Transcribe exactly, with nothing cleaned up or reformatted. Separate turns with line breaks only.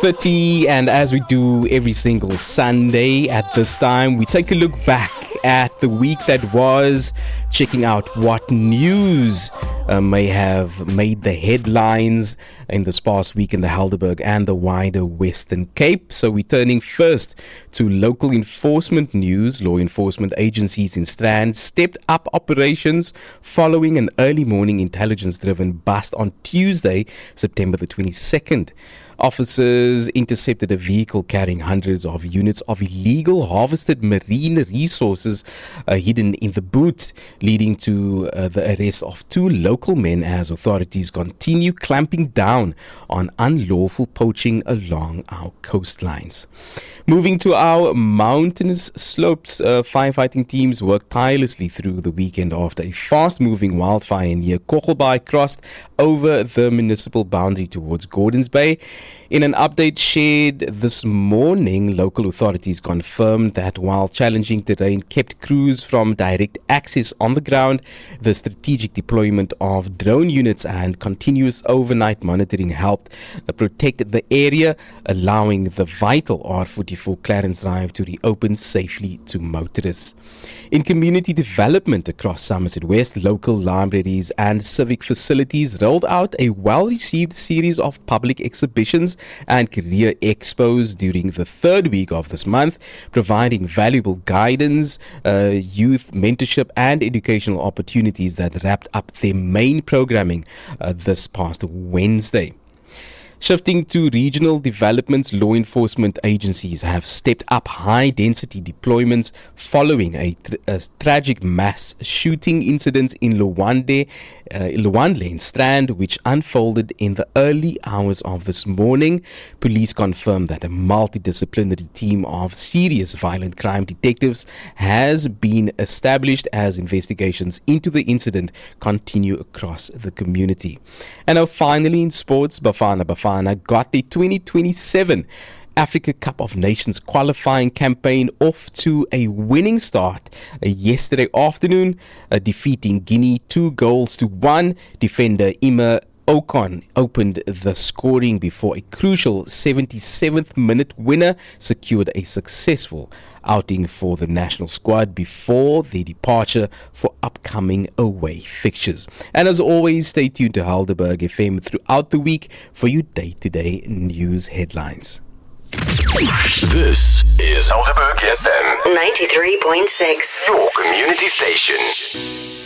thirty, and as we do every single Sunday at this time, we take a look back at the week that was, checking out what news uh, may have made the headlines in this past week in the Helderberg and the wider Western Cape. So we're turning first to local enforcement news. Law enforcement agencies in Strand stepped up operations following an early morning intelligence-driven bust on Tuesday, September the twenty-second. Officers intercepted a vehicle carrying hundreds of units of illegal harvested marine resources uh, hidden in the boot, leading to uh, the arrest of two local men as authorities continue clamping down on unlawful poaching along our coastlines. Moving to our mountainous slopes, uh, firefighting teams worked tirelessly through the weekend after a fast-moving wildfire near Kogelbaai crossed over the municipal boundary towards Gordons Bay. In an update shared this morning, local authorities confirmed that while challenging terrain kept crews from direct access on the ground, the strategic deployment of drone units and continuous overnight monitoring helped protect the area, allowing the vital R forty-four Clarence Drive to reopen safely to motorists. In community development across Somerset West, local libraries and civic facilities rolled out a well-received series of public exhibitions and career expos during the third week of this month, providing valuable guidance, uh, youth mentorship and educational opportunities that wrapped up their main programming uh, this past Wednesday. Shifting to regional developments, law enforcement agencies have stepped up high-density deployments following a, tra- a tragic mass shooting incident in Luwande, uh, Luwande in Strand, which unfolded in the early hours of this morning. Police confirmed that a multidisciplinary team of serious violent crime detectives has been established as investigations into the incident continue across the community. And now finally in sports, Bafana Bafana got the twenty twenty-seven Africa Cup of Nations qualifying campaign off to a winning start uh, yesterday afternoon, uh, defeating Guinea two goals to one. Defender Ima Ocon opened the scoring before a crucial seventy-seventh minute winner secured a successful outing for the national squad before their departure for upcoming away fixtures. And as always, stay tuned to Helderberg F M throughout the week for your day-to-day news headlines.
This is Helderberg F M
ninety-three point six,
your community station.